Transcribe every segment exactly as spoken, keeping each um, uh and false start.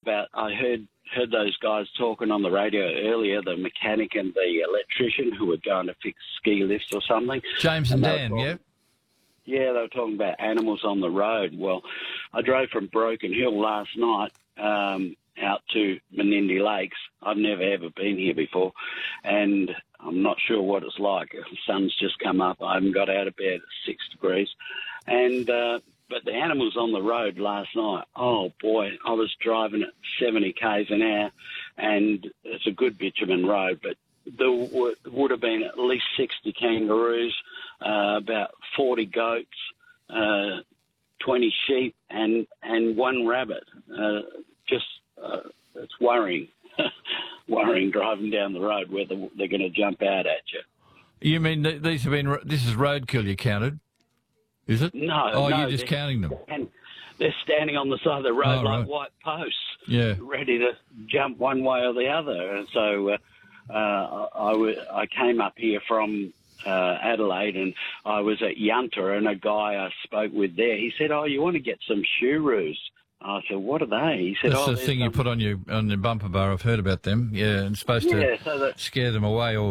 about, I heard heard those guys talking on the radio earlier, the mechanic and the electrician who were going to fix ski lifts or something. James and, and Dan, talking, yeah? Yeah, they were talking about animals on the road. Well, I drove from Broken Hill last night um, out to Menindee Lakes. I've never, ever been here before, and I'm not sure what it's like. The sun's just come up. I haven't got out of bed at six degrees. And... Uh, But the animals on the road last night, oh, boy, I was driving at seventy kays an hour, and it's a good bitumen road, but there w- would have been at least sixty kangaroos, uh, about forty goats, uh, twenty sheep, and, and one rabbit. Uh, just, uh, it's worrying, worrying driving down the road whether they're going to jump out at you. You mean th- these have been, this is roadkill you counted? Is it? No. Oh, no, you're just counting them. And they're standing on the side of the road oh, like right. white posts, yeah. ready to jump one way or the other. And so uh, uh, I, w- I came up here from uh, Adelaide, and I was at Yunta, and a guy I spoke with there, he said, oh, you want to get some shurus? I said, what are they? He said, That's oh, the thing some... you put on your on your bumper bar. I've heard about them. Yeah, and it's supposed yeah, to so that... scare them away or...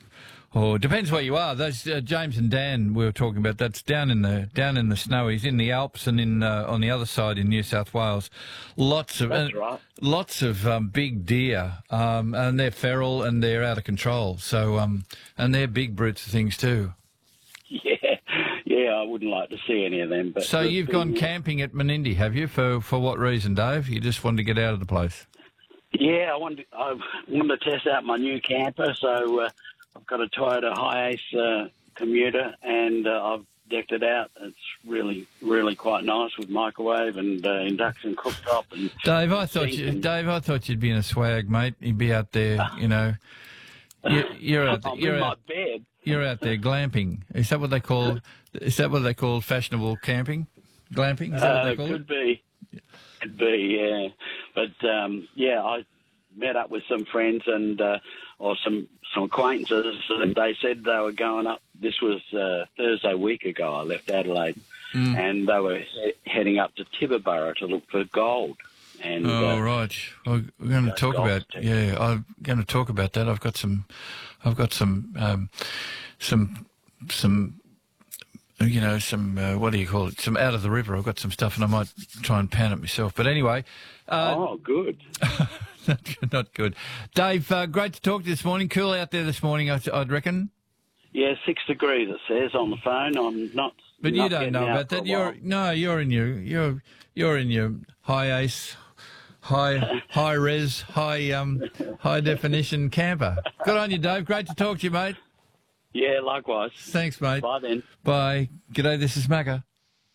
Or depends where you are. Those uh, James and Dan we were talking about. That's down in the down in the snowies, in the Alps, and in uh, on the other side in New South Wales. Lots of that's uh, right. lots of um, big deer, um, and they're feral and they're out of control. So um, and they're big brutes of things too. Yeah, yeah. I wouldn't like to see any of them. But so you've gone camping at Menindee, have you? For for what reason, Dave? You just wanted to get out of the place? Yeah, I wanted to, I wanted to test out my new camper. So. Uh, I've got a Toyota Hi-Ace uh, commuter, and uh, I've decked it out. It's really, really quite nice with microwave and uh, induction cooktop. And Dave, I thought you, Dave, I thought you'd be in a swag, mate. You'd be out there, you know. You're, you're out. I'm you're in out, my bed. You're out there glamping. Is that what they call? Is that what they call fashionable camping? Glamping? Is that what they call uh, could it? be. Could be. Yeah. But um, yeah, I met up with some friends and uh, or some. some acquaintances, and they said they were going up. This was uh, Thursday week ago. I left Adelaide, mm. and they were he- heading up to Tibooburra to look for gold. And oh uh, right, well, we're going to talk about yeah. I'm going to talk about that. I've got some, I've got some, um, some, some. You know, some, uh, what do you call it? Some out of the river. I've got some stuff and I might try and pan it myself. But anyway. Uh, oh, good. not, not good. Dave, uh, great to talk to you this morning. Cool out there this morning, I'd, I'd reckon. Yeah, six degrees it says on the phone. I'm not. But not you don't know about that. You're no, you're in your you're you're in your high ace, high high res, high um high definition camper. Good on you, Dave. Great to talk to you, mate. Yeah, likewise. Thanks, mate. Bye then. Bye. G'day, this is Macca.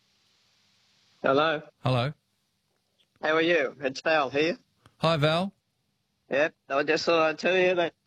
Hello. Hello. How are you? It's Val here. Hi, Val. Yep. I just thought I'd tell you that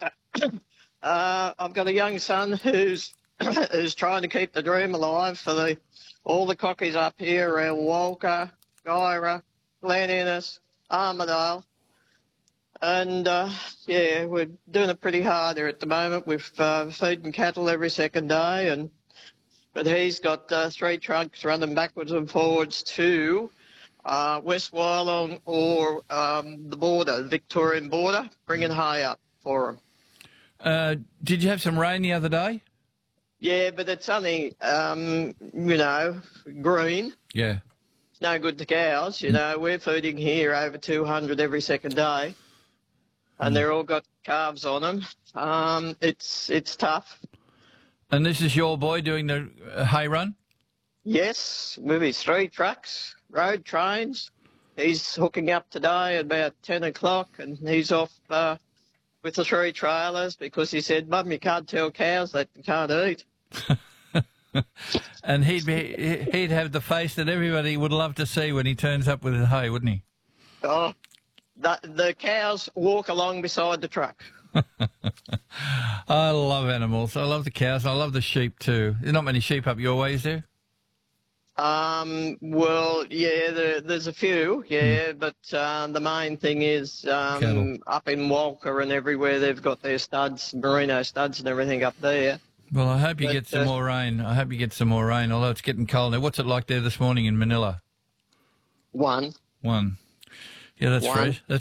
uh, I've got a young son who's who's trying to keep the dream alive for the all the cockies up here around Walker, Gyra, Glen Innes, Armidale. And, uh, yeah, we're doing it pretty hard here at the moment. We're uh, feeding cattle every second day. and But he's got uh, three trucks running backwards and forwards to uh, West Wyalong or um, the border, the Victorian border, bringing hay up for him. Uh, did you have some rain the other day? Yeah, but it's only, um, you know, green. Yeah. It's no good to cows. You know, we're feeding here over two hundred every second day. And they're all got calves on them. Um, it's it's tough. And this is your boy doing the uh, hay run? Yes, with his three trucks, road trains. He's hooking up today at about ten o'clock, and he's off uh, with the three trailers because he said, Mum, you can't tell cows that you can't eat. And he'd be he'd have the face that everybody would love to see when he turns up with his hay, wouldn't he? Oh. The, the cows walk along beside the truck. I love animals. I love the cows. I love the sheep too. There's not many sheep up your way, is there? Um, well, yeah, there, there's a few, yeah, mm. but uh, the main thing is um, up in Walker and everywhere they've got their studs, merino studs and everything up there. Well, I hope you but, get some uh, more rain. I hope you get some more rain, although it's getting cold now. What's it like there this morning in Manila? One. One. Yeah, that's One. fresh. That's